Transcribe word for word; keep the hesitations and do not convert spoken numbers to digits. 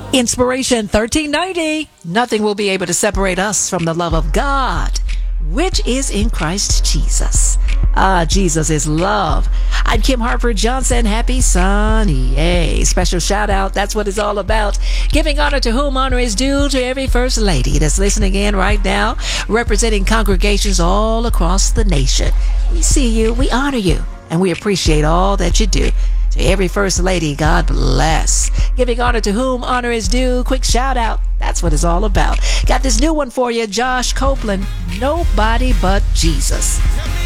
Inspiration thirteen ninety. Nothing will be able to separate us from the love of God, which is in Christ Jesus. Ah, Jesus is love. I'm Kim Harper Johnson. Happy Sunday. Special shout out. That's what it's all about. Giving honor to whom honor is due, to every First Lady that's listening in right now, representing congregations all across the nation. We see you, we honor you, and we appreciate all that you do. To every First Lady, God bless. Giving honor to whom honor is due. Quick shout out. That's what it's all about. Got this new one for you, Josh Copeland. Nobody but Jesus.